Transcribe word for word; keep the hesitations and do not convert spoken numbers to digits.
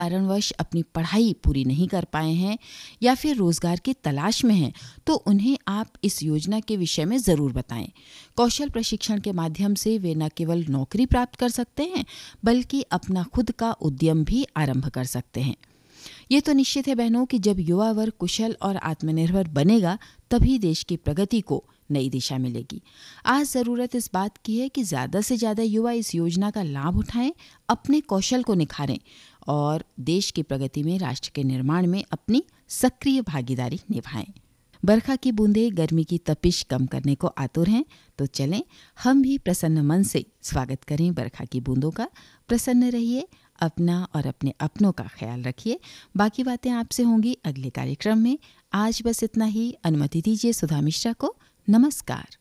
कारणवश अपनी पढ़ाई पूरी नहीं कर पाए हैं या फिर रोजगार की तलाश में हैं, तो उन्हें आप इस योजना के विषय में ज़रूर बताएं। कौशल प्रशिक्षण के माध्यम से वे न केवल नौकरी प्राप्त कर सकते हैं, बल्कि अपना खुद का उद्यम भी आरंभ कर सकते हैं। ये तो निश्चित है बहनों कि जब युवा वर्ग कुशल और आत्मनिर्भर बनेगा, तभी देश की प्रगति को नई दिशा मिलेगी। आज ज़रूरत इस बात की है कि ज़्यादा से ज़्यादा युवा इस योजना का लाभ उठाएं, अपने कौशल को निखारें और देश की प्रगति में, राष्ट्र के निर्माण में अपनी सक्रिय भागीदारी निभाएं। बरखा की बूंदें गर्मी की तपिश कम करने को आतुर हैं, तो चलें हम भी प्रसन्न मन से स्वागत करें बरखा की बूंदों का। प्रसन्न रहिए, अपना और अपने अपनों का ख्याल रखिए। बाकी बातें आपसे होंगी अगले कार्यक्रम में। आज बस इतना ही। अनुमति दीजिए सुधा मिश्रा को। नमस्कार।